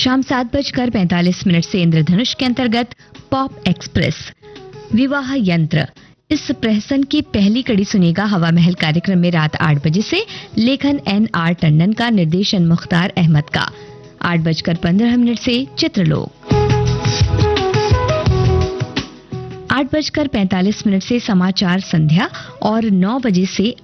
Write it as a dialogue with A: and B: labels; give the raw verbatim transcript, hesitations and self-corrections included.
A: शाम सात बजकर पैंतालीस मिनट से इंद्रधनुष के अंतर्गत पॉप एक्सप्रेस विवाह यंत्र इस प्रहसन की पहली कड़ी सुनेगा हवा महल कार्यक्रम में रात आठ बजे से। लेखन एन आर टंडन का, निर्देशन मुख्तार अहमद का। आठ बजकर पंद्रह मिनट से चित्रलोक। आठ बजकर पैंतालीस मिनट से समाचार संध्या और नौ बजे से